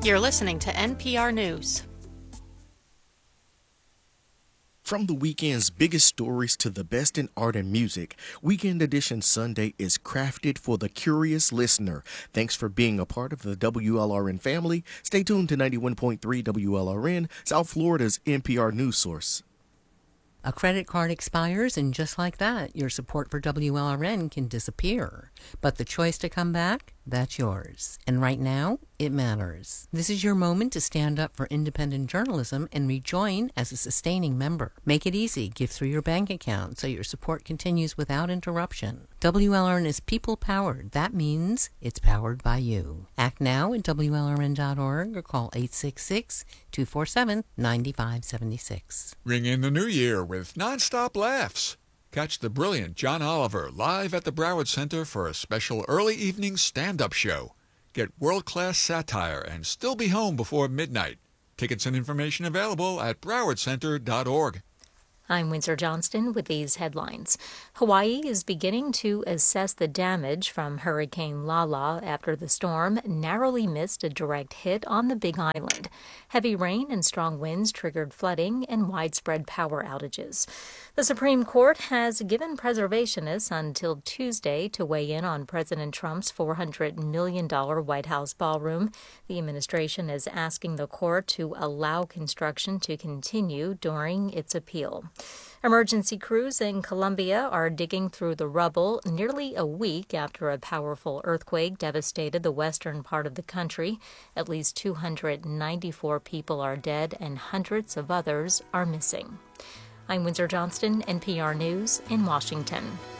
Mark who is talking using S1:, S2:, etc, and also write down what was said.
S1: You're listening to NPR News.
S2: From the weekend's biggest stories to the best in art and music, Weekend Edition Sunday is crafted for the curious listener. Thanks for being a part of the WLRN family. Stay tuned to 91.3 WLRN, South Florida's NPR news source.
S3: A credit card expires, and just like that, your support for WLRN can disappear. But the choice to come back, that's yours. And right now, it matters. This is your moment to stand up for independent journalism and rejoin as a sustaining member. Make it easy. Give through your bank account so your support continues without interruption. WLRN is people-powered. That means it's powered by you. Act now at WLRN.org or call 866-247-9576.
S4: Ring in the new year with nonstop laughs. Catch the brilliant John Oliver live at the Broward Center for a special early evening stand-up show. Get world-class satire and still be home before midnight. Tickets and information available at browardcenter.org.
S5: I'm Windsor Johnston with these headlines. Hawaii is beginning to assess the damage from Hurricane Lala after the storm narrowly missed a direct hit on the Big Island. Heavy rain and strong winds triggered flooding and widespread power outages. The Supreme Court has given preservationists until Tuesday to weigh in on President Trump's $400 million White House ballroom. The administration is asking the court to allow construction to continue during its appeal. Emergency crews in Colombia are digging through the rubble nearly a week after a powerful earthquake devastated the western part of the country. At least 294 people are dead and hundreds of others are missing. I'm Windsor Johnston, NPR News in Washington.